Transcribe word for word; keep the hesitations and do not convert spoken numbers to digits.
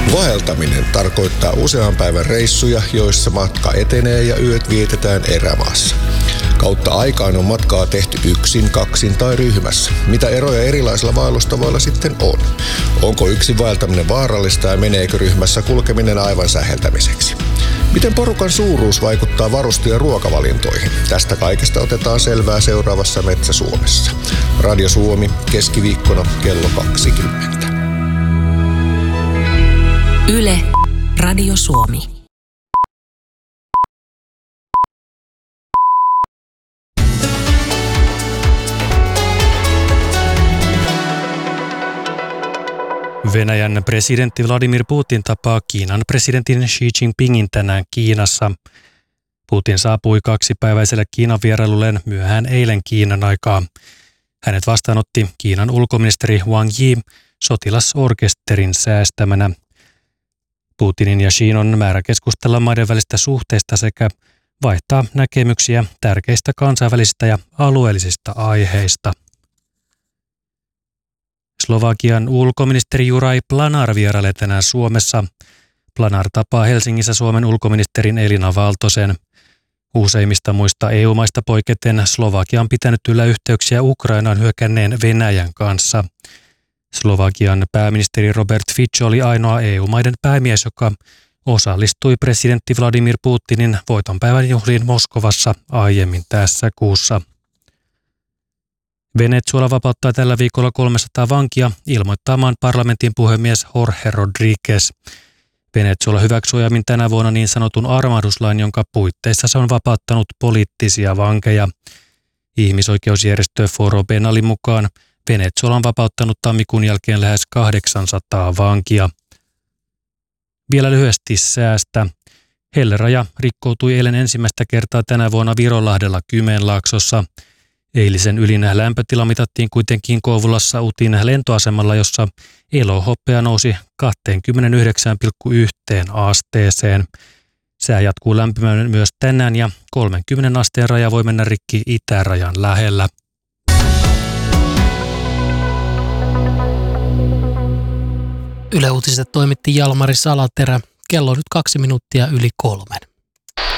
Vaeltaminen tarkoittaa usean päivän reissuja, joissa matka etenee ja yöt vietetään erämaassa. Kautta aikaan on matkaa tehty yksin, kaksin tai ryhmässä. Mitä eroja erilaisilla vaellustavoilla sitten on? Onko yksin vaeltaminen vaarallista ja meneekö ryhmässä kulkeminen aivan säheltämiseksi? Miten porukan suuruus vaikuttaa varuste- ja ruokavalintoihin? Tästä kaikesta otetaan selvää seuraavassa Metsä Suomessa. Radio Suomi, keskiviikkona kello kaksikymmentä. Yle, Radio Suomi. Venäjän presidentti Vladimir Putin tapaa Kiinan presidentin Xi Jinpingin tänään Kiinassa. Putin saapui kaksipäiväiselle Kiinan vierailulleen myöhään eilen Kiinan aikaa. Hänet vastaanotti Kiinan ulkoministeri Wang Yi sotilasorkesterin säästämänä. Putinin ja Xin on määrä keskustella maiden välistä suhteista sekä vaihtaa näkemyksiä tärkeistä kansainvälisistä ja alueellisista aiheista. Slovakian ulkoministeri Juraj Planar vierailee tänään Suomessa. Planar tapaa Helsingissä Suomen ulkoministerin Elina Valtosen. Useimmista muista E U-maista poiketen Slovakia on pitänyt yllä yhteyksiä Ukrainaan hyökänneen Venäjän kanssa. Slovakian pääministeri Robert Fico oli ainoa E U-maiden päämies, joka osallistui presidentti Vladimir Putinin voitonpäivän juhliin Moskovassa aiemmin tässä kuussa. Venezuela vapauttaa tällä viikolla kolmesataa vankia, ilmoittaa maan parlamentin puhemies Jorge Rodríguez. Venezuela hyväksyi aiemmin tänä vuonna niin sanotun armahduslain, jonka puitteissa se on vapauttanut poliittisia vankeja. Ihmisoikeusjärjestö Foro Penalin mukaan Venezuela on vapauttanut tammikuun jälkeen lähes kahdeksansataa vankia. Vielä lyhyesti säästä. Helleraja rikkoutui eilen ensimmäistä kertaa tänä vuonna Vironlahdella Kymenlaaksossa. Eilisen ylin lämpötila mitattiin kuitenkin Kouvolassa Utin lentoasemalla, jossa elohoppea nousi kaksikymmentäyhdeksän pilkku yksi asteeseen. Sää jatkuu lämpimänä myös tänään ja kolmekymmentä asteen raja voi mennä rikki itärajan lähellä. Yle Uutiset toimitti Jalmari Salaterä. Kello on nyt kaksi minuuttia yli kolmen.